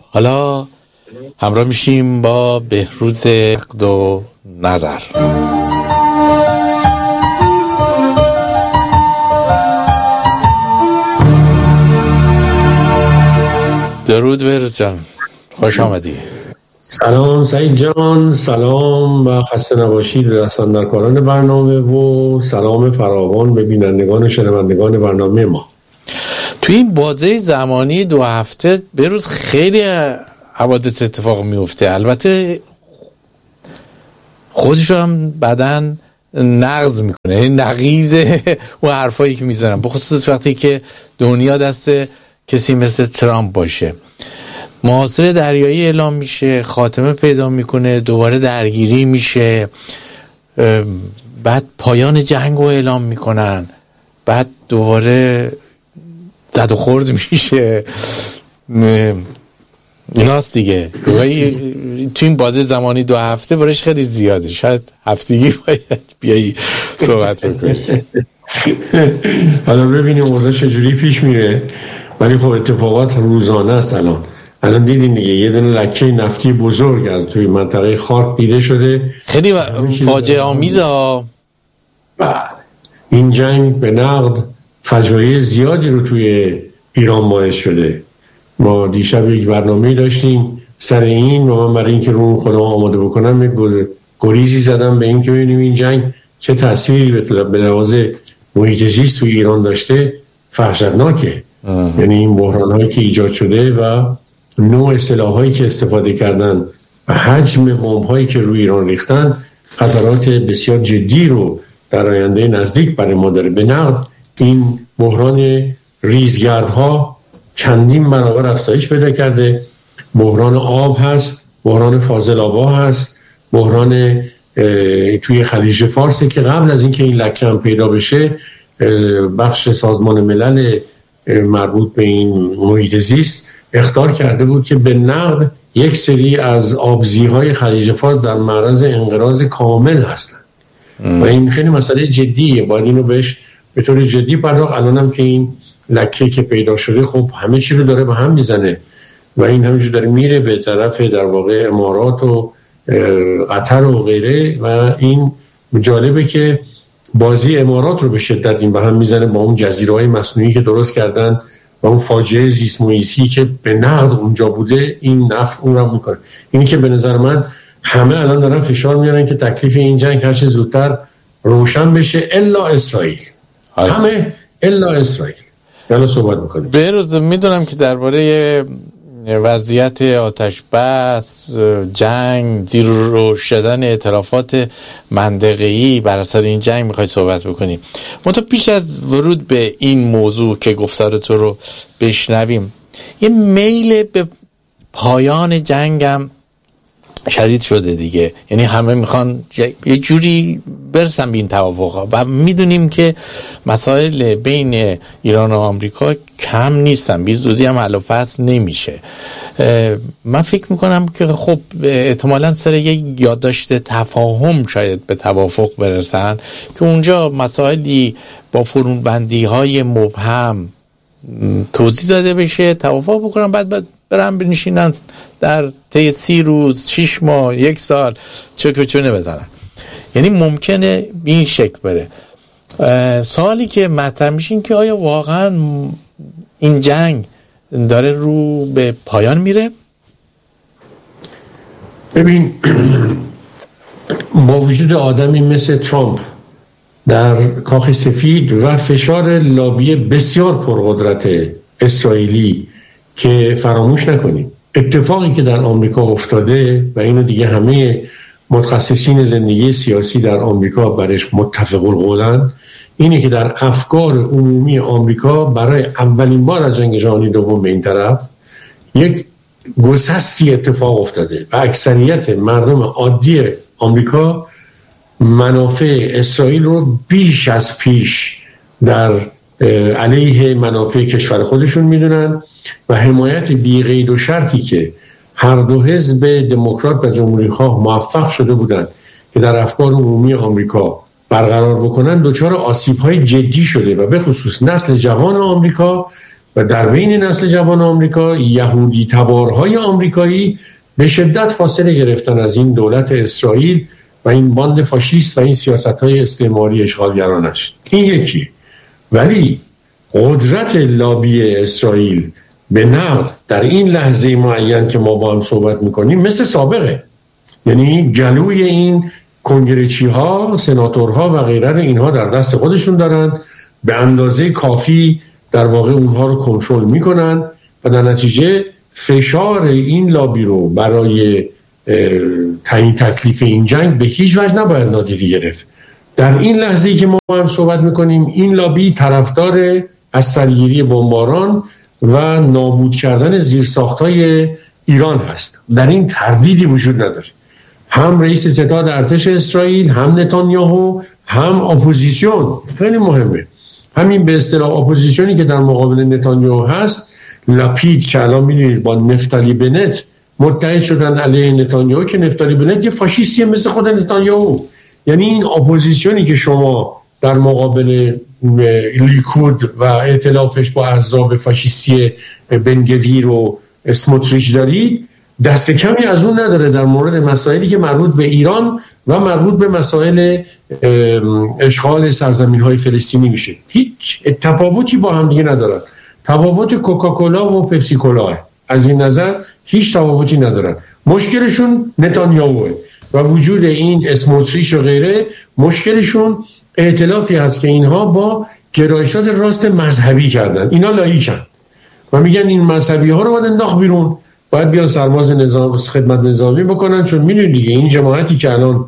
حالا همراه میشیم با بهروز نقد و نظر. درود بهروز جان، خوش آمدی. سلام سعید جان، سلام و خسته نباشید به دستاندرکاران برنامه و سلام فراوان به بینندگان و شنوندگان برنامه ما. توی این بازه زمانی 2 هفته بهروز خیلی حوادث اتفاق میفته. البته خودشو هم بدن نقض میکنه، نقیض اون حرفایی که میزنن، بخصوص وقتی که دنیا دست کسی مثل ترامپ باشه. محاصره دریایی اعلام میشه، خاتمه پیدا میکنه، دوباره درگیری میشه، بعد پایان جنگ رو اعلام میکنن، بعد دوباره زد و خورد میشه. ایناست دیگه. تو این بازه زمانی 2 هفته برایش خیلی زیاده، شاید هفتگی باید بیایی صحبت بکنی. حالا ببینیم اوضاع چجوری پیش میره، ولی خب اتفاقات روزانه است. الان دیدین دیگه یه دونه لکه نفتی بزرگ از توی منطقه خاک دیده شده، خیلی فاجعه آمیزه. این جنگ به نقد فجایع زیادی رو توی ایران باعث شده. ما دیشب یک برنامه داشتیم سر این و من برای اینکه رو خودم آماده بکنم یک گریزی زدم به این که ببینیم این جنگ چه تأثیری به لحاظ محیط زیست توی ایران داشته. وحشتناکه. یعنی این بحران‌هایی که ایجاد شده و نوع سلاح‌هایی که استفاده کردن و حجم بمب‌هایی که روی ایران ریختن خطرات بسیار جدی رو در آینده نزدیک برای ما داره. به نقد این بحران ریزگردها چندین برابر افزایش پیدا کرده. بحران آب هست، بحران فاضلاب‌ها هست، بحران توی خلیج فارس که قبل از اینکه این لکه هم پیدا بشه بخش سازمان ملل مربوط به این محیط زیست اخطار کرده بود که به نقد یک سری از آبزیهای خلیج فارس در معرض انقراض کامل هستن و این خیلی مسئله جدیه. باید اینو بهش به طور جدی پرداخت. الانم که این لکه که پیدا شده خب همه چی رو داره به هم میزنه و این همینجور داره میره به طرف در واقع امارات و قطر و غیره و این جالبه که بازی امارات رو به شدت این به هم میزنه با اون جزیره‌های مصنوعی که درست کردن و اون فاجعه زیست محیطی که به نقد اونجا بوده. این نفع اون رو میکنه. اینی که به نظر من همه الان دارن فشار میارن که تکلیف این جنگ هر چه زودتر روشن بشه الا اسرائیل. همه الا اسرائیل. حالا صحبت میکنیم. بهروز میدونم که درباره وضعیت آتش بس، جنگ، زیر رو شدن ائتلافات منطقه‌ای بر اثر این جنگ میخوای صحبت بکنیم. منتها پیش از ورود به این موضوع که گفتار تو رو بشنویم، یه میل به پایان جنگم شدید شده دیگه. یعنی همه میخوان یه جوری برسن به این توافق و میدونیم که مسائل بین ایران و آمریکا کم نیستن، بی زودی هم حل و فصل نمیشه. من فکر میکنم که خب احتمالاً سر یک یادداشت تفاهم شاید به توافق برسن که اونجا مسائلی با فرونبندی های مبهم توضیح داده بشه، توافق بکنن، بعد برن بنشینن در طی 30 روز، 6 ماه، 1 سال چونه بزنن. یعنی ممکنه به این شکل بره. سوالی که مطرح میشه این که آیا واقعا این جنگ داره رو به پایان میره؟ ببین با وجود آدمی مثل ترامپ در کاخ سفید و فشار لابی بسیار پرقدرت اسرائیلی که فراموش نکنیم اتفاقی که در آمریکا افتاده و اینو دیگه همه متخصصین زندگی سیاسی در آمریکا برش متفق القولن، اینه که در افکار عمومی آمریکا برای اولین بار از جنگ جهانی دوم به این طرف یک گسستی اتفاق افتاده و اکثریت مردم عادی آمریکا منافع اسرائیل رو بیش از پیش در علیه منافع کشور خودشون میدونن و حمایت بی قید و شرطی که هر دو حزب دموکرات و جمهوری‌خواه موفق شده بودند که در افکار عمومی آمریکا برقرار بکنن دچار آسیب‌های جدی شده و به خصوص نسل جوان آمریکا و در بین نسل جوان آمریکا یهودی تبارهای آمریکایی به شدت فاصله گرفتن از این دولت اسرائیل و این باند فاشیست و این سیاست‌های استعماری اشغالگرانش. این یکی. ولی قدرت لابی اسرائیل به نقد در این لحظه معین که ما با هم صحبت میکنیم مثل سابقه، یعنی جلوی این کنگره‌چی ها، سناتورها و غیره اینها در دست خودشون دارن، به اندازه کافی در واقع اونها رو کنترل میکنن و در نتیجه فشار این لابی رو برای تعیین تکلیف این جنگ به هیچ وجه نباید نادیده گرفت. در این لحظه‌ای که ما هم صحبت میکنیم این لابی طرفدار از سرگیری بمباران و نابود کردن زیرساخت‌های ایران هست. در این تردیدی وجود نداره. هم رئیس ستاد ارتش اسرائیل، هم نتانیاهو، هم اپوزیسیون. خیلی مهمه. همین به اصطلاح اپوزیسیونی که در مقابل نتانیاهو هست، لاپید که الان می‌بینید با نفتالی بنت متحد شدن علیه نتانیاهو، که نفتالی بنت یه فاشیستیه مثل خود نتانیاهو. یعنی این اپوزیسیونی که شما در مقابل لیکود و ائتلافش با احزاب فاشیستی بنگویر و اسموتریچ دارید، دست کمی از اون نداره در مورد مسائلی که مربوط به ایران و مربوط به مسائل اشغال سرزمین‌های فلسطینی میشه. هیچ تفاوتی با هم دیگه ندارن. تفاوت کوکاکولا و پپسی کولا از این نظر هیچ تفاوتی ندارن. مشکلشون نتانیاهوه و وجود این اسموتریچ و غیره. مشکلشون ائتلافی هست که اینها با گرایشات راست مذهبی کردن. اینا لاییکن و میگن این مذهبی ها رو باید انداخت بیرون، باید بیان سرباز نظام خدمت نظامی بکنن، چون میدونید دیگه این جماعتی که الان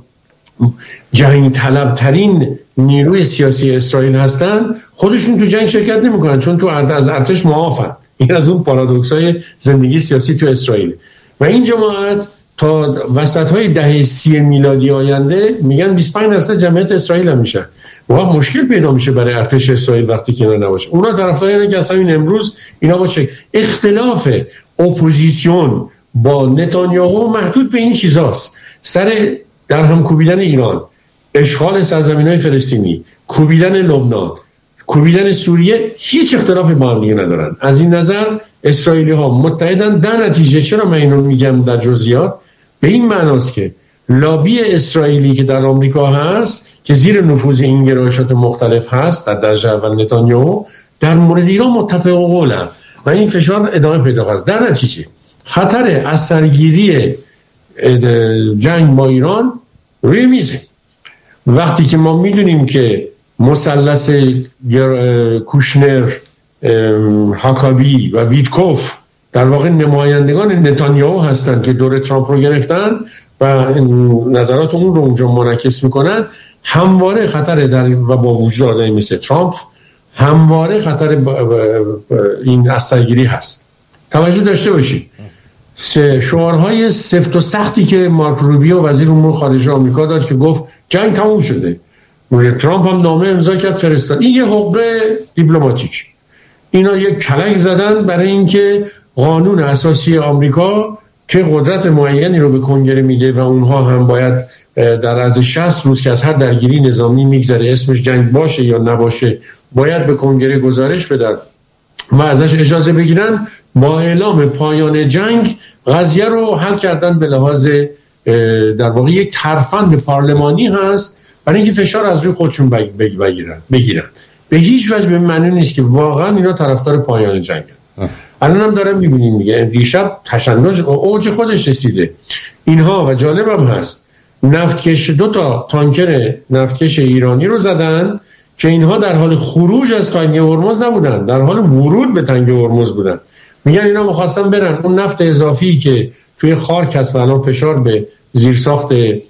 جنگ طلب ترین نیروی سیاسی اسرائیل هستن خودشون تو جنگ شرکت نمیکنن، چون تو از ارتش معافن. این از اون پارادوکس‌های زندگی سیاسی تو اسرائیل. و این جماعت تا وسط‌های دهه 30 میلادی آینده میگن 25% جمعیت اسرائیل هم میشن. واقعا مشکل پیدا میشه برای ارتش اسرائیل وقتی که اینا نباشه. اونا طرفدار اینه که اصلا این امروز اینا باشه. اختلاف اپوزیسیون با نتانیاهو محدود به این چیزاست: سر در هم کوبیدن ایران، اشغال سرزمین‌های فلسطینی، کوبیدن لبنان، کوبیدن سوریه. هیچ اختلافی با هم دیگه ندارن. از این نظر اسرائیلی‌ها متحدن. در نتیجه چرا من اینو میگم در جزئیات؟ به این معناست که لابی اسرائیلی که در آمریکا هست که زیر نفوذ این گرایشات مختلف هست در درجه اول نتانیاهو، در مورد ایران متفق قولن و این فشار ادامه پیدا خواهد. در نتیجه خطر از سرگیری جنگ با ایران روی میزه. وقتی که ما میدونیم که مثلث کوشنر، هاکابی و ویتکوف در واقع نمایندگان نتانیاهو هستند که دور ترامپ رو گرفتن و نظرات اون رو اونجا منعکس میکنن، همواره خطر و با وجود آدمی مثل ترامپ همواره خطر این اثرگیری هست. توجه داشته باشید شعارهای سفت و سختی که مارک روبیو وزیر امور خارجه آمریکا داد که گفت جنگ تموم شده، ترامپ هم نامه امضا کرد فرستاد. این یه حقه دیپلماتیک. اینا یک کلک زدن برای اینکه قانون اساسی آمریکا که قدرت معینی رو به کنگره میده و اونها هم باید در از 60 روز که از هر درگیری نظامی میگذره، اسمش جنگ باشه یا نباشه، باید به کنگره گزارش بدن و ازش اجازه بگیرن، با اعلام پایان جنگ قضیه رو حل کردن به لحاظ در واقع یک ترفند پارلمانی هست برای اینکه فشار از روی خودشون بگیرن. به هیچ وجه به معنی نیست که واقعا اینا طرفدار پایان جنگن. الان هم دارم میبینیم دیگه، دیشب تشنج اوج خودش رسیده اینها. و جالب هم هست نفتکش 2 تا تانکر نفتکش ایرانی رو زدن که اینها در حال خروج از تنگه هرمز نبودن، در حال ورود به تنگه هرمز بودن. میگن اینا می‌خواستن برن اون نفت اضافی که توی خارک هست و الان فشار به زیرساخت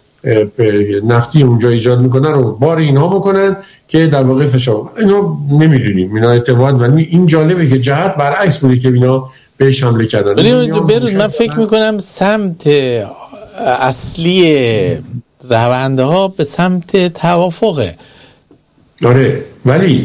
نفتی اونجا ایجاد میکنن رو بار اینها بکنن که در واقع فشار. اینا نمیدونیم، اینا اعتماد، ولی این جالبه که جهت برعکس بوده که اینا بهش حمله کردن. ولی من فکر میکنم سمت اصلی رونده ها به سمت توافقه. آره ولی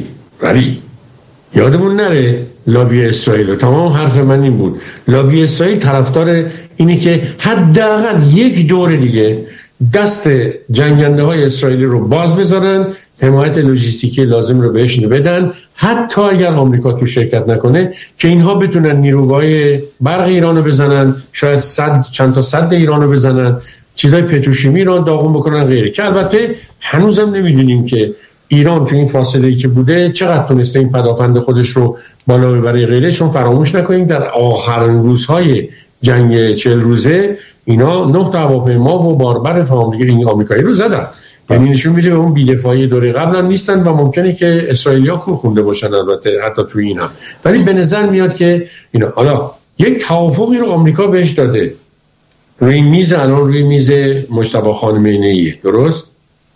یادمون نره لابی اسرائیل، تمام حرف من این بود، لابی اسرائیل طرفدار اینه که حداقل یک دور دیگه دست جنگنده های اسرائیلی رو باز بذارن، حمایت لوجستیکی لازم رو بهش بدن، حتی اگر آمریکا تو شرکت نکنه، که اینها بتونن نیروگاه برق ایران رو بزنن، شاید چند تا سد ایران رو بزنن، چیزای پتروشیمی ایران داغون بکنن غیره. که البته هنوزم نمیدونیم که ایران تو این فاصله‌ای که بوده چقدر تونسته این پدافند خودش رو بالا ببره غیره. چون فراموش نکنیم در آخرین روزهای جنگ 40 روزه اینا 9 تا هواپیما و باربر آمریکایی رو زدن. یعنی نشون میده به اون بی‌دفاعی دوره قبل هم نیستن و ممکنه که اسرائیلی‌ها کو خونده باشن، البته حتی تو این هم. ولی به نظر میاد که اینا حالا یک توافقی رو آمریکا بهش داده روی میز، الان روی میز مجتبی خامنه‌ای، درست؟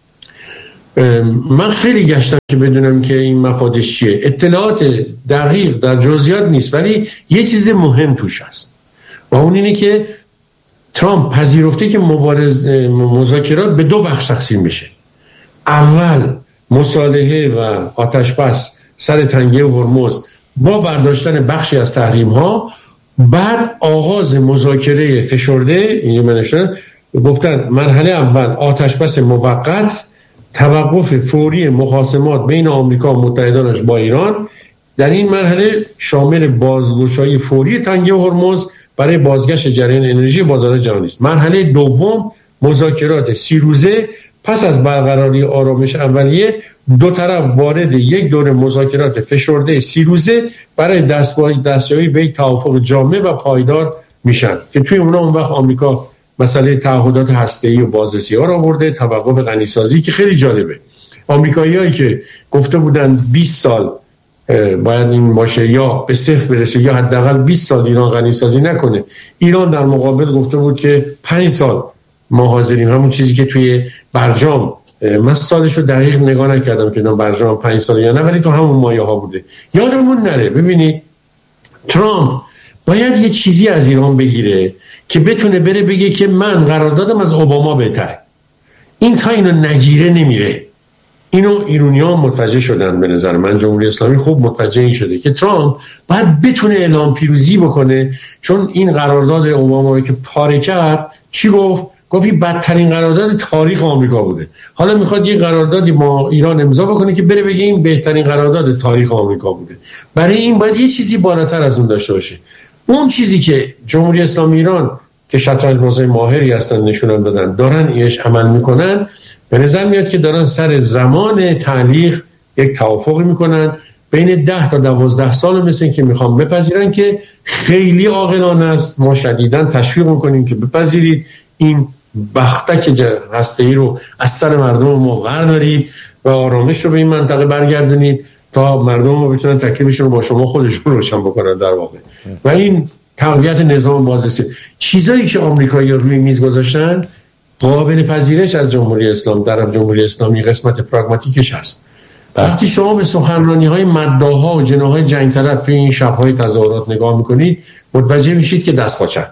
من خیلی گشتم که بدونم که این مفادش چیه. اطلاعات دقیق در جزئیات نیست، ولی یه چیز مهم توش هست و اون اینه که ترامپ پذیرفته که مذاکرات به 2 بخش تقسیم بشه. اول مصالحه و آتشبس سر تنگه هرمز با برداشتن بخشی از تحریم ها، بعد آغاز مذاکره فشرده. گفتن مرحله اول آتشبس موقت، توقف فوری مخاصمات بین آمریکا و متحدانش با ایران. در این مرحله شامل بازگشایی فوری تنگه هرمز برای بازگشت جریان انرژی بازار جهانی است. مرحله دوم مذاکرات 30 روزه. پس از برقراری آرامش اولیه، 2 طرف وارد یک دور مذاکرات فشرده 30 روزه برای دستیابی به یک توافق جامع و پایدار میشن که توی اونا اون وقت آمریکا مسئله تعهدات هسته‌ای و بازرسی‌ها رو آورده، توقف غنیسازی که خیلی جالبه. آمریکاییایی که گفته بودن 20 سال باید این باشه یا به 0 برسه یا حداقل 20 سال ایران غنیسازی نکنه، ایران در مقابل گفته بود که 5 سال ما حاضریم. همون چیزی که توی برجام، من سالشو دقیق نگاه نکردم که برجام 5 سال یا نه، ولی تو همون مایه ها بوده. یادمون نره. ببینید ترامپ باید یه چیزی از ایران بگیره که بتونه بره بگه که من قراردادم از اوباما بهتره. این تا اینو نگیره نمیره. اینو ایرانیان متوجه شدن. به نظر من جمهوری اسلامی خوب متوجه این شده که ترامپ باید بتونه اعلام پیروزی بکنه، چون این قرارداد اوباما رو که پاره کرد، چی گفت این بدترین قرارداد تاریخ آمریکا بوده. حالا میخواد یه قراردادی با ایران امضا بکنه که بره بگه این بهترین قرارداد تاریخ آمریکا بوده. برای این باید یه چیزی بالاتر از اون داشته باشه. اون چیزی که جمهوری اسلامی ایران که شطرنج بازای ماهری هستن نشونم دادن دارن ایش عمل میکنن، به نظر میاد که دارن سر زمان تعلیق یک توافقی میکنن بین 10 تا 12 سال، مثل این که میخوام بپذیرن که خیلی عاقلانه است. ما شدیداً تشویق میکنیم که بپذیرید این بختک هسته‌ای رو از سر مردم ما بردارید و آرامش رو به این منطقه برگردونید تا مردم ما بتونن تکلیفشون رو با شما خودشون روشن بکنن در واقع. و این تقویت نظام بازرسی، چیزایی که آمریکایی‌ها روی میز گذاشتن قابل پذیرش از جمهوری اسلام، طرف جمهوری اسلامی قسمت پراگماتیکش هست. وقتی شما به سخنرانی‌های مداح‌ها و جناح‌های جنگ طلب توی این شب‌های تظاهرات نگاه می‌کنید، متوجه میشید که دست پاچن.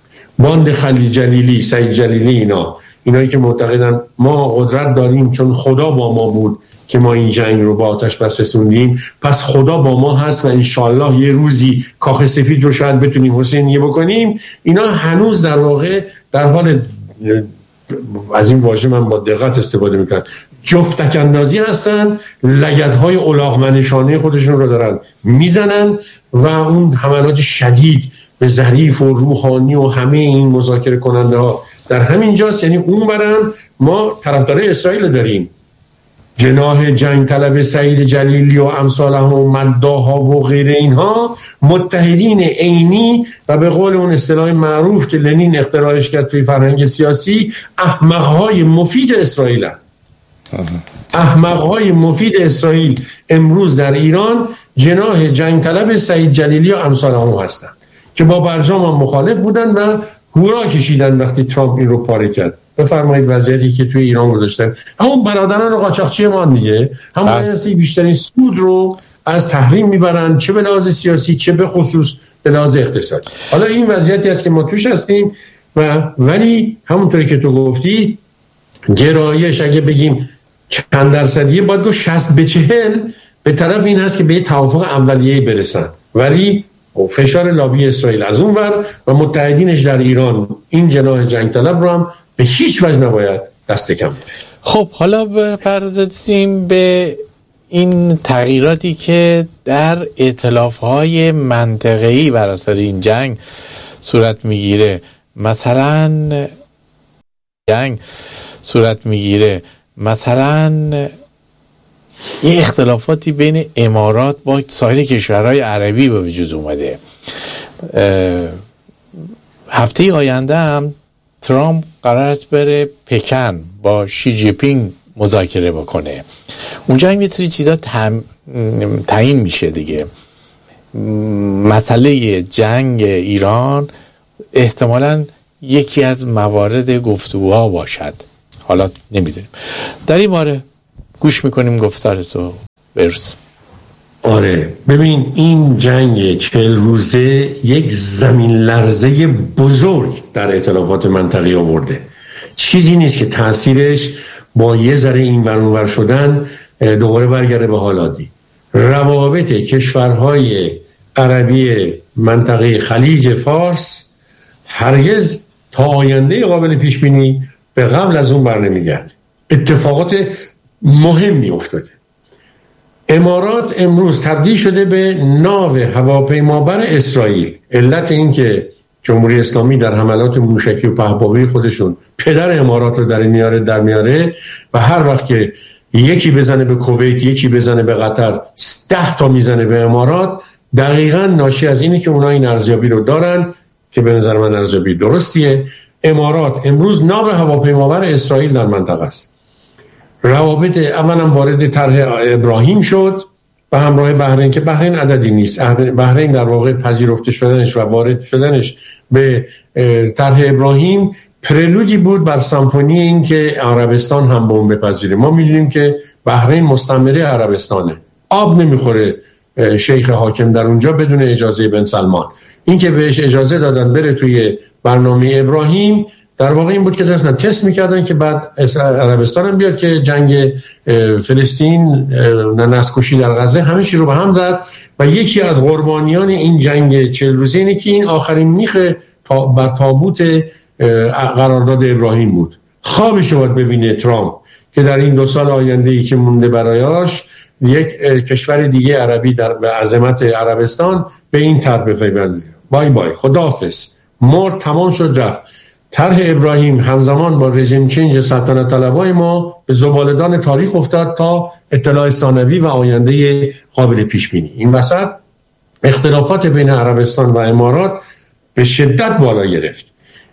باند خلیل جلیلی، سعید جلیلی، اینایی که معتقدن ما قدرت داریم چون خدا با ما بود که ما این جنگ رو با آتش بس رسوندیم، پس خدا با ما هست و انشالله یه روزی کاخ سفید رو شاید بتونیم حسینیه بکنیم. اینا هنوز در واقع در حال، از این واژه من با دقت استفاده میکنم، جفتک اندازی هستن. لگدهای الاغمنشانه خودشون رو دارن میزنن و اون حملات شدید به ظریف و روحانی و همه این مذاکره کننده ها در همین جاست. یعنی اون برم ما طرفدار اسرائیل داریم، جناح جنگ طلب سعید جلیلی و امثالهم و مداح‌ها و غیر اینها متحدین عینی و به قول اون اصطلاح معروف که لنین اختراعش کرد توی فرهنگ سیاسی، احمق‌های مفید اسرائیل هستند. احمق‌های مفید اسرائیل امروز در ایران جناح جنگ طلب سعید جلیلی و امثالهم هستند که با برجام هم مخالف بودن و هورا کشیدن وقتی ترامپ این رو پاره کرد. بفرمایید وضعیتی که توی ایران گذاشتن، همون برادران قاچاقچی ما دیگه، همون هستی بیشترین سود رو از تحریم میبرن، چه به لحاظ سیاسی چه به خصوص به لحاظ اقتصادی. حالا این وضعیتی است که ما توش هستیم ولی همونطوری که تو گفتی گرایش اگه بگیم چند درصدیه باید گفت 60 به 40 به طرف این هست که به توافق اولیه‌ای برسن، ولی و فشار لابی اسرائیل از اون ور و متحدینش در ایران این جناح جنگ طلب رو هم به هیچ وجه نباید دست کم بده. خب حالا بپردازیم به این تغییراتی که در ائتلاف‌های منطقه‌ای بر اثر این جنگ صورت میگیره. مثلا یه اختلافاتی بین امارات با سایر کشورهای عربی به وجود اومده. هفته آینده هم ترامپ قرار است بره پکن با شی جی پینگ مذاکره بکنه. اونجا هم یه سری چیزا تعیین میشه دیگه. مسئله جنگ ایران احتمالاً یکی از موارد گفتگوها باشد. حالا نمیدونیم. در این باره گوش میکنیم گفتارتو برس. آره ببین این جنگ 40 روزه یک زمین لرزه بزرگ در ائتلافات منطقی آورده. چیزی نیست که تاثیرش با یه ذره این ور اون ور شدن دوباره برگرده به حال عادی. روابط کشورهای عربی منطقه خلیج فارس هرگز تا آینده قابل پیش بینی به قبل از اون بر نمیگرده. اتفاقات مهمی افتاده. امارات امروز تبدیل شده به ناو هواپیمابر اسرائیل. علت این که جمهوری اسلامی در حملات موشکی و پهپادی خودشون پدر امارات رو در میاره و هر وقت که یکی بزنه به کویت، یکی بزنه به قطر، 10 تا میزنه به امارات، دقیقاً ناشی از اینه که اونا این ارزیابی رو دارن که به نظر من ارزیابی درستیه. امارات امروز ناو هواپیمابر اسرائیل در منطقه است. روابط اولا وارد طرح ابراهیم شد و همراه بحرین که بحرین عددی نیست. بحرین در واقع پذیرفته شدنش و وارد شدنش به طرح ابراهیم پرلودی بود بر سمفونی این که عربستان هم بمب بپذیره. ما می‌دونیم که بحرین مستعمره عربستانه. آب نمیخوره شیخ حاکم در اونجا بدون اجازه بن سلمان. این که بهش اجازه دادن بره توی برنامه ابراهیم در واقع این بود که داشتن تست میکردن که بعد عربستان هم بیاد که جنگ فلسطین، نسل‌کشی در غزه، همه چی رو به هم زد و یکی از قربانیان این جنگ 40 روزه اینه که این آخرین میخ بر تابوت قرارداد ابراهیم بود. خوابش باید ببینه ترامپ که در این 2 سال آینده‌ای که مونده برایش یک کشور دیگه عربی به عظمت عربستان به این طرح بپیونده. بای بای، خداحافظ، مرد، تمام شد، رفت. طرح ابراهیم همزمان با رژیم چنج سلطنت طلبای ما به زباله‌دان تاریخ افتاد تا اطلاع ثانوی و آینده قابل پیش بینی. این وسط اختلافات بین عربستان و امارات به شدت بالا گرفت.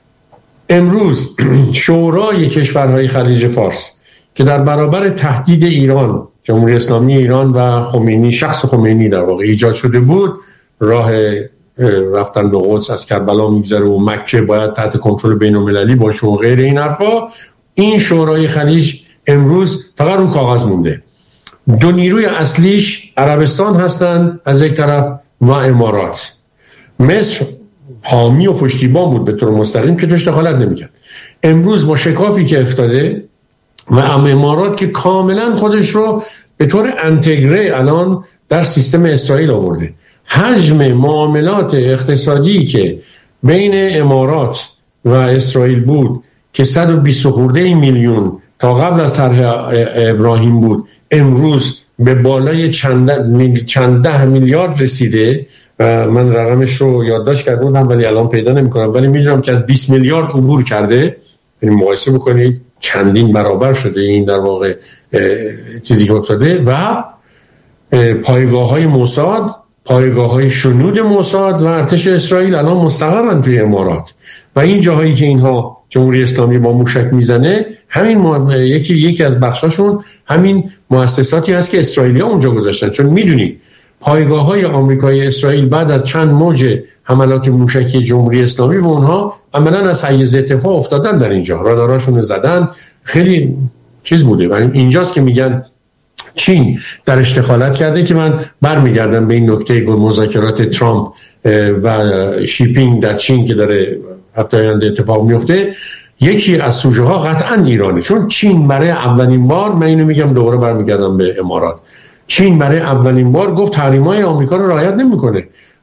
امروز شورای کشورهای خلیج فارس که در برابر تهدید ایران، جمهوری اسلامی ایران و خمینی، شخص خمینی در واقع ایجاد شده بود، راه رفتن به قدس از کربلا میگذره و مکه باید تحت کنترل بین‌المللی باشه و غیر این حرفا، این شورای خلیج امروز فقط رو کاغذ مونده. 2 نیروی اصلیش عربستان هستند از یک طرف و امارات. مصر حامی و پشتیبان بود به طور مستقیم که توش دخالت نمی‌کرد. امروز با شکافی که افتاده و امارات که کاملا خودش رو به طور انتگره الان در سیستم اسرائیل آورده، حجم معاملات اقتصادی که بین امارات و اسرائیل بود که 120 خورده میلیون تا قبل از طرح ابراهیم بود، امروز به بالای چند ده میلیارد رسیده. من رقمش رو یادداشت کرده بودم ولی الان پیدا نمی‌کنم، ولی می‌دونم که از 20 میلیارد عبور کرده. یعنی مقایسه بکنید چندین برابر شده این در واقع چیزی که افتاده. و پایگاه‌های موساد، پایگاه‌های شنود موساد و ارتش اسرائیل الان مستقرن توی امارات و این جاهایی که اینها جمهوری اسلامی با موشک میزنه، همین یکی از بخشاشون همین مؤسساتی هست که اسرائیلی‌ها اونجا گذاشتن. چون میدونید پایگاه‌های آمریکایی اسرائیل بعد از چند موج حملات موشکی جمهوری اسلامی به اونها عملاً از حیز اتفاق افتادن، در اینجا راداراشون زدن، خیلی چیز بوده. و اینجاست که میگن چین درش دخالت کرده، که من برمیگردم به این نکته مذاکرات ترامپ و شیپینگ در چین که داره هفته آینده اتفاق میفته. یکی از سوژه ها قطعا ایرانه، چون چین برای اولین بار، من اینو میگم دوباره برمیگردم به امارات، چین برای اولین بار گفت تحریم‌های آمریکا رو رعایت نمیکنه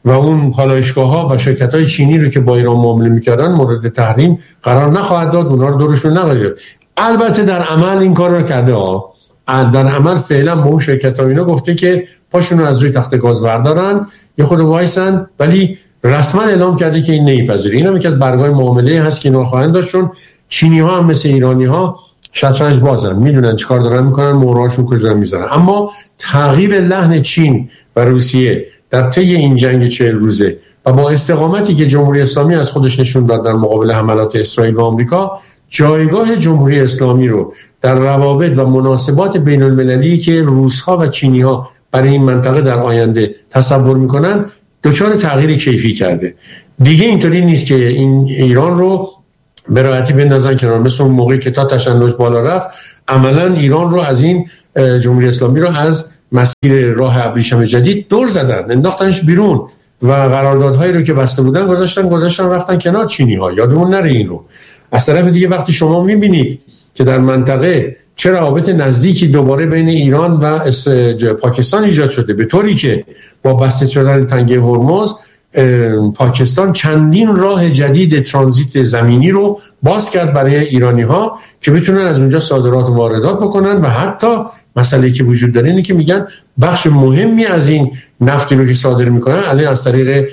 و اون پالایشگاه‌ها و شرکت‌های چینی رو که با ایران معامله می‌کردن مورد تحریم قرار نخواهد داد، اونها رو دورشون نخواهد گرفت. البته در عمل این کار رو کرده در عمل فعلا به اون شرکت‌ها اینا گفته که پاشون رو از روی تخت گاز بردارن، یه خود وایسن، ولی رسما اعلام کرده که این نمیپذیره. این هم یکی از برگ‌های معامله هست که اینا خواهند داشت، چون چینی‌ها هم مثل ایرانی‌ها شطرنج بازن، میدونن چیکار دارن میکنن، مهرهاشون کجا میذارن. اما تغییر لحن چین و روسیه در طی این جنگ 40 روزه و با استقامتی که جمهوری اسلامی از خودش نشون داد در مقابل حملات اسرائیل و آمریکا، جایگاه جمهوری اسلامی رو در روابط و مناسبات بین المللی که روس‌ها و چینی‌ها برای این منطقه در آینده تصور میکنن دچار تغییر کیفی کرده. دیگه اینطوری نیست که این ایران رو به راحتی بندازن کنار، مثل اون موقعی که تا تشنج بالا رفت عملا ایران رو از این جمهوری اسلامی رو از مسیر راه ابریشم جدید دور زدن، انداختنش بیرون و قراردادهایی رو که بسته بودن گذاشتن رفتن کنار چینی‌ها. یادمون نره این رو. از طرف دیگه وقتی شما می‌بینید که در منطقه چه روابط نزدیکی دوباره بین ایران و پاکستان ایجاد شده، به طوری که با بسته شدن تنگه هرمز پاکستان چندین راه جدید ترانزیت زمینی رو باز کرد برای ایرانی‌ها که بتونن از اونجا صادرات و واردات بکنن و حتی مسئله که وجود داره اینه که میگن بخش مهمی از این نفتی رو که صادر میکنن الان از طریق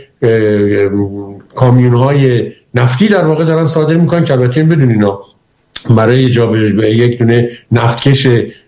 کامیون‌های نفتی در واقع دارن صادر میکنن که البته بدون اینا برای یک دونه نفتکش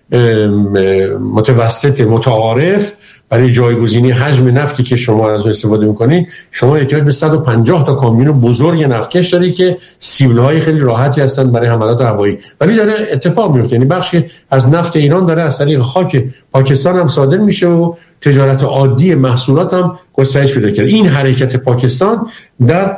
متوسط متعارف برای جایگزینی حجم نفتی که شما از اون استفاده میکنین شما احتیاج به 150 تا کامیون بزرگ نفتکش داری که سیبل‌های خیلی راحتی هستن برای حملات هوایی، ولی داره اتفاق میفته. یعنی بخشی از نفت ایران داره از طریق خاک پاکستان هم صادر میشه و تجارت عادی محصولات هم گسترش پیدا کرده. این حرکت پاکستان در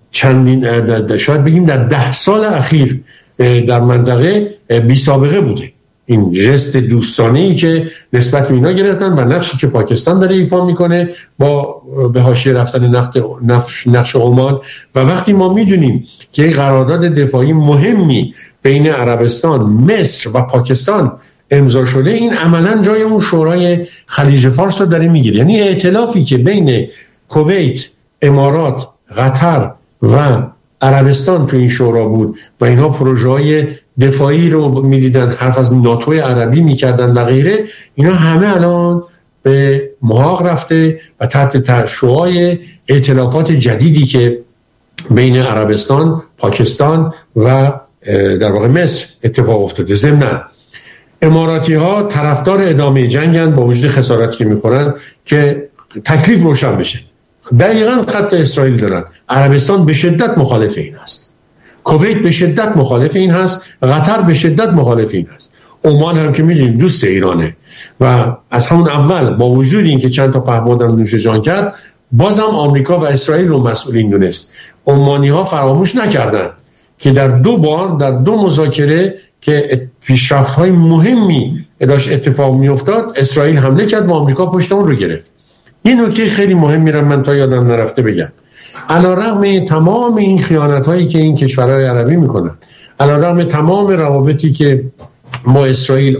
شاید بگیم در 10 سال اخیر در منطقه بی سابقه بوده. این جست دوستانه‌ای که نسبت به اینا گرفتن و نقشی که پاکستان داره ایفا میکنه با به حاشیه رفتن نقش عمان. و وقتی ما میدونیم که یک قرارداد دفاعی مهمی بین عربستان، مصر و پاکستان امضا شده، این عملاً جای اون شورای خلیج فارس رو داره میگیره. یعنی ائتلافی که بین کویت، امارات، قطر و عربستان تو این شورا بود و اینها پروژه‌های دفاعی رو می‌دیدن، حرف از ناتو عربی می‌کردن و غیره، اینا همه الان به محاق رفته و تحت شعاع ائتلافات جدیدی که بین عربستان، پاکستان و در واقع مصر اتفاق افتاده. ضمناً اماراتی‌ها طرفدار ادامه جنگن با وجود خساراتی که می‌خورن که تکلیف روشن بشه. دقیقاً خط اسرائیل دارن. عربستان به شدت مخالف این است، کویت به شدت مخالف این هست، قطر به شدت مخالف این هست، عمان هم که می‌دونید دوست ایرانه و از همون اول با وجود این که چند تا پهپاد هم نوش جان کرد بازم آمریکا و اسرائیل رو مسئولین دونست. عمانی‌ها فراموش نکردن که در دو مذاکره که پیشرفت‌های مهمی داشت اتفاق می‌افتاد اسرائیل حمله کرد و آمریکا پشت اون رو گرفت. این نکته خیلی مهم میرم من تا یادم نرفته بگم. علیرغم تمام این خیانت‌هایی که این کشورهای عربی میکنن، علیرغم تمام روابطی که با اسرائیل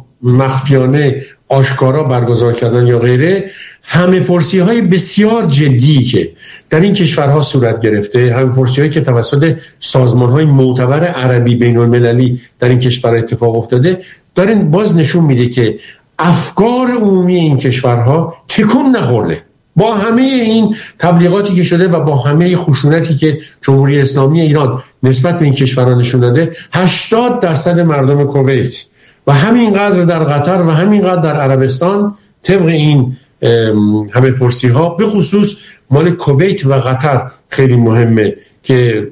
مخفیانه آشکارا برگزار کردن یا غیره، همه پرسی‌های بسیار جدی که در این کشورها صورت گرفته، همه پرسی‌هایی که توسط سازمان‌های معتبر عربی بین‌المللی در این کشورها اتفاق افتاده، دارن باز نشون میده که افکار عمومی این کشورها تکون نخورده. با همه این تبلیغاتی که شده و با همه خشونتی که جمهوری اسلامی ایران نسبت به این کشورها نشون داده، 80% مردم کویت و همینقدر در قطر و همینقدر در عربستان طبق این همه پرسی ها، به خصوص مال کویت و قطر خیلی مهمه که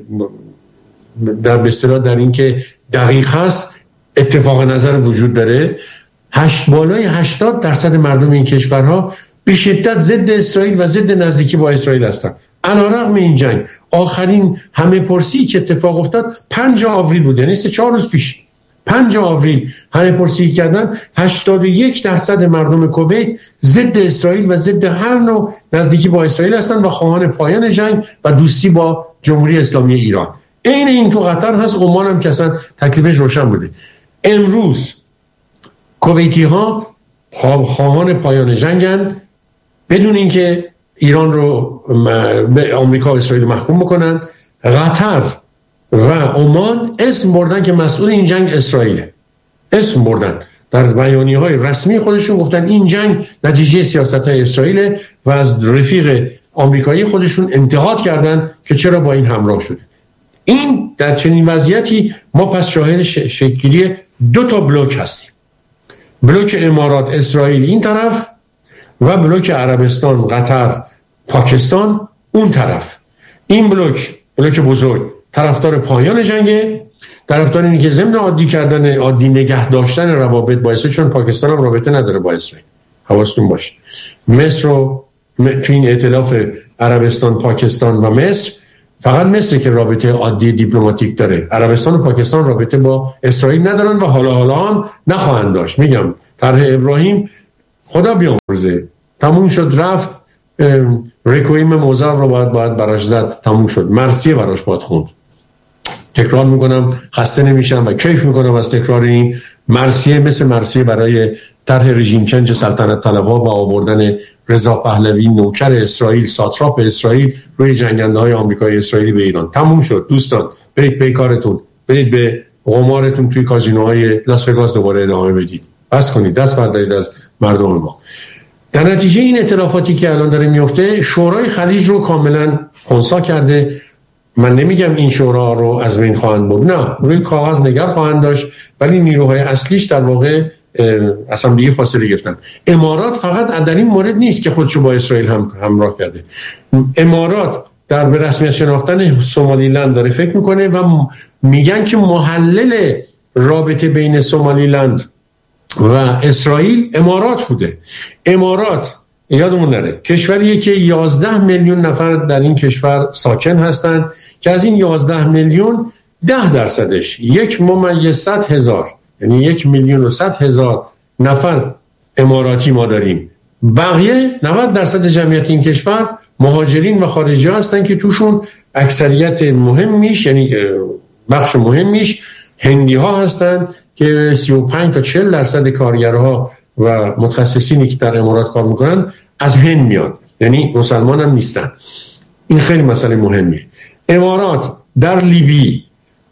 در به اصطلاح در این که دقیق هست اتفاق نظر وجود داره. بالای 80% مردم این کشورها به شدت ضد اسرائیل و ضد نزدیکی با اسرائیل هستند. علیرغم این جنگ آخرین همه پرسی که اتفاق افتاد 5 آوریل بود، یعنی 4 روز پیش 5 آوریل همه پرسی کردن. 81% مردم کویت ضد اسرائیل و ضد هر نوع نزدیکی با اسرائیل هستند و خواهان پایان جنگ و دوستی با جمهوری اسلامی ایران. عین این تو قطر هست، عمان هم که اصلا تکلیفش روشن بوده. امروز کویتی ها خواهان پایان جنگن بدون اینکه ایران رو به آمریکا و اسرائیل محکوم بکنن. قطر و عمان اسم بردن که مسئول این جنگ اسرائیله، اسم بردن در بیانیه‌های رسمی خودشون، گفتن این جنگ نتیجه سیاست‌های اسرائیل و از رفیق آمریکایی خودشون انتقاد کردن که چرا با این همراه شده. این در چنین وضعیتی ما پس شاهد شکلی دو تا بلوک هستیم، بلوک امارات اسرائیل این طرف و بلوک عربستان قطر پاکستان اون طرف. این بلوک بزرگ طرفدار پایان جنگه، طرفدار اینه که ضمن عادی نگه داشتن روابط با اسرائیل، چون پاکستان هم رابطه نداره با اسرائیل، حواستون باشه. مصر رو تو این ائتلاف عربستان پاکستان و مصر، فقط مصر که رابطه عادی دیپلماتیک داره، عربستان و پاکستان رابطه با اسرائیل ندارن و حالا هم نخواهند داشت. میگم طرح ابراهیم خدا بیامرزه، تموم شد رفت، رکویم موزر رو باید براش زد، تموم شد، مرثیه براش باید خوند. تکرار میکنم، خسته نمیشم و کیف میکنم از تکرار این مرثیه، مثل مرثیه برای طرح رژیم چنج سلطنت طلبها و آوردن رضا پهلوی نوکر اسرائیل، ساتراپ اسرائیل روی جنگنده های آمریکایی اسرائیلی به ایران. تموم شد دوستان، برید به کارتون، برید به قمارتون توی کازینوهای لاس وگاس دوباره ادامه بدید، بس کنید، دست بردارید از مردم ما. در نتیجه این اتفاقاتی که الان داره میفته، شورای خلیج رو کاملا خنثی کرده. من نمیگم این شورا رو از بین خواهند برد، نه، روی کاغذ نگر خواهند داشت، ولی نیروهای اصلیش در واقع اصلا دیگه فاصله گرفتن. امارات فقط در این مورد نیست که خودشو با اسرائیل همراه کرده. امارات در به رسمیت شناختن سومالیلند داره فکر میکنه و میگن که محلل رابطه بین سومالیلند و اسرائیل امارات بوده. امارات یادمون نره کشوریه که 11 میلیون نفر در این کشور ساکن هستند که از این 11 میلیون 10%ش 1,100,000 یعنی 1,100,000 نفر اماراتی ما داریم. بقیه 90% جمعیت این کشور مهاجرین و خارجی هستن که توشون اکثریت مهمیش، یعنی بخش مهمیش هندی ها هستن که 35 تا 40% کارگرها و متخصصینی که در امارات کار میکنن از هند میاد، یعنی مسلمان هم نیستن. این خیلی مسئله مهمیه. امارات در لیبی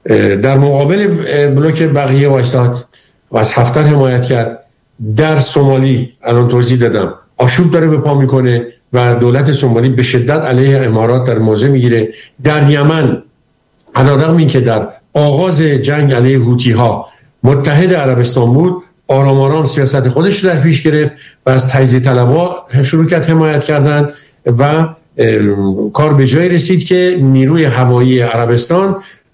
در مقابل بلوک بقیه وایساد و از هفتر حمایت کرد. در سومالی الان توضیح دادم آشوب داره به پا میکنه و دولت سومالی به شدت علیه امارات در موضع میگیره. در یمن علیرغم این که در آغاز جنگ علیه هوتی ها متحد عربستان بود، آرام آرام سیاست خودش رو در پیش گرفت و از تجزیه طلبها شروع کرد حمایت کردن و کار به جای رسید که نیروی هوایی عربستان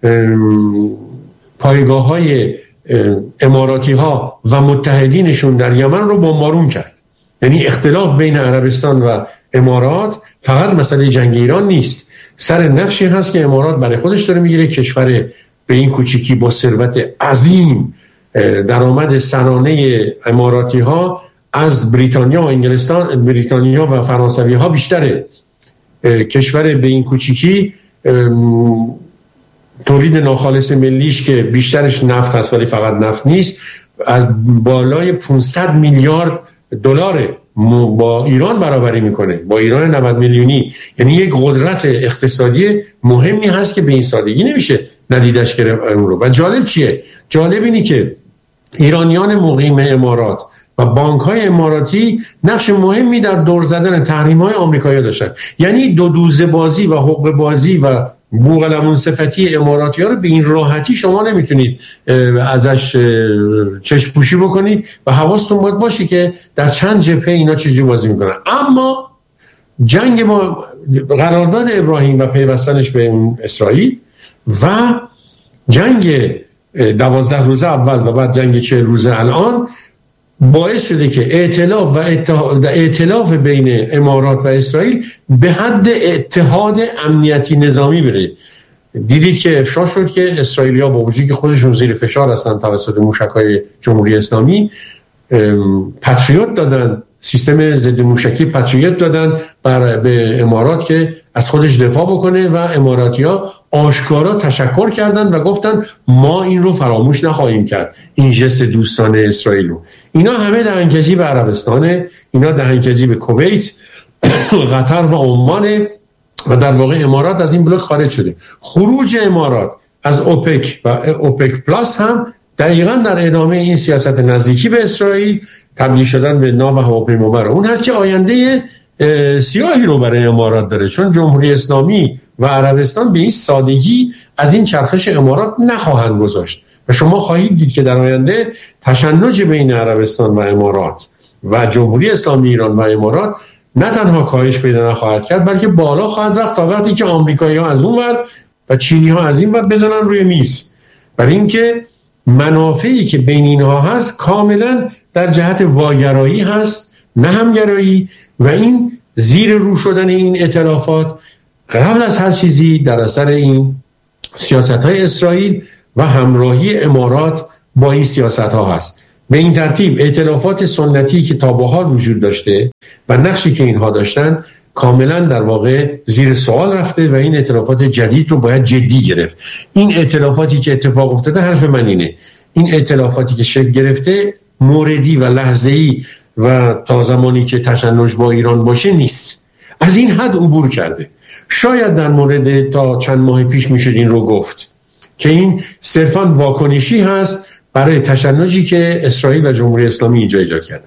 پایگاه‌های اماراتی ها و متحدینشون در یمن رو بمبارون کرد. یعنی اختلاف بین عربستان و امارات فقط مسئله جنگ ایران نیست، سر نقشی هست که امارات برای خودش داره میگیره. کشور به این کوچیکی با ثروت عظیم، درآمد سرانه اماراتی ها از بریتانیا و انگلستان، بریتانیا و فرانسوی ها بیشتره. کشور به این کوچیکی تولید ناخالص ملیش که بیشترش نفت هست ولی فقط نفت نیست، از بالای 500 میلیارد دلار با ایران برابری میکنه، با ایران 90 میلیونی. یعنی یک قدرت اقتصادی مهمی هست که به این سادگی نمیشه ندیدش گرفت اون رو. و جالب چیه؟ جالب اینی که ایرانیان مقیم امارات و بانک‌های اماراتی نقش مهمی در دور زدن تحریم‌های آمریکایی داشتن. یعنی دو دوزه بازی و حقوق بازی و بوغلمون صفتی اماراتی‌ها رو به این راحتی شما نمیتونید ازش چشم پوشی بکنید و حواستون باید باشه که در چند جبهه اینا چجوری بازی میکنن. اما جنگ با قرارداد ابراهیم و پیوستنش به اون اسرائیل و جنگ 12 روزه اول و بعد جنگ 40 روزه الان باعث شده که ائتلاف بین امارات و اسرائیل به حد اتحاد امنیتی نظامی بره. دیدید که افشا شد که اسرائیلیا با وجودی که خودشون زیر فشار هستن توسط موشک‌های جمهوری اسلامی، پاتریوت دادن، سیستم ضد موشکی پاتریوت دادن به امارات که از خودش دفاع بکنه و اماراتی‌ها آشکارا تشکر کردن و گفتن ما این رو فراموش نخواهیم کرد، این ژست دوستانه اسرائیل رو. اینا همه دهنکجی به عربستانه، اینا دهنکجی به کویت، قطر و عمان و در واقع امارات از این بلوک خارج شده. خروج امارات از اوپک و اوپک پلاس هم دقیقاً در ادامه این سیاست نزدیکی به اسرائیل، تبدیل شدن به ناو هواپیما اون هست که آینده سیاهی رو برای امارات داره، چون جمهوری اسلامی و عربستان به این سادگی از این چرخش امارات نخواهند گذاشت و شما خواهید دید که در آینده تشنج بین عربستان و امارات و جمهوری اسلامی ایران و امارات نه تنها کاهش پیدا نخواهد کرد، بلکه بالا خواهد رفت تا وقتی که آمریکایی‌ها از اون ور و چینی‌ها از این ور بزنن روی میز، برای اینکه منافعی که بین اینها هست کاملا در جهت واگرایی هست نه همگرایی، و این زیر رو شدن این ائتلافات قبل از هر چیزی در اثر این سیاست‌های اسرائیل و همراهی امارات با این سیاست‌ها هست. به این ترتیب ائتلافات سنتی که تا به حال وجود داشته و نقشی که اینها داشتن کاملا در واقع زیر سوال رفته و این ائتلافات جدید رو باید جدی گرفت. این ائتلافاتی که اتفاق افتاده، حرف من اینه، این ائتلافاتی که شکل گرفته موردی و لحظه‌ای و تا زمانی که تشنج با ایران باشه نیست، از این حد عبور کرده. شاید در مورد تا چند ماه پیش میشد این رو گفت که این صرفاً واکنشی هست برای تشنجی که اسرائیل و جمهوری اسلامی ایجاد کردن.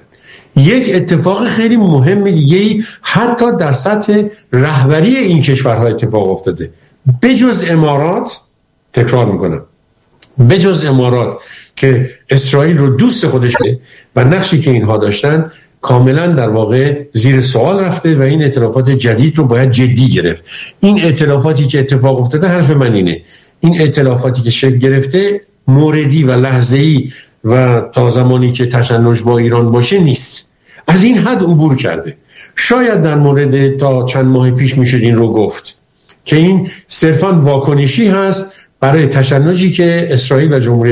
یک اتفاق خیلی مهم دیگه حتی در سطح رهبری این کشورها اتفاق افتاده، بجز امارات، تکرار میکنم، بجز امارات که اسرائیل رو دوست خودش ده و نقشی که اینها داشتن کاملا در واقع زیر سوال رفته و این ائتلافات جدید رو باید جدی گرفت. این ائتلافاتی که اتفاق افتاده، حرف من اینه، این ائتلافاتی که شکل گرفته موردی و لحظه‌ای و تا زمانی که تشنج با ایران باشه نیست، از این حد عبور کرده. شاید در مورد تا چند ماه پیش میشد این رو گفت که این صرفاً واکنشی هست برای تشنجی که اسرائیل و جمهوری